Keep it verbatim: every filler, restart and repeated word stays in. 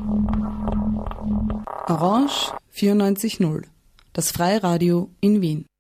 Orange vierundneunzig Komma null, das Freiradio in Wien.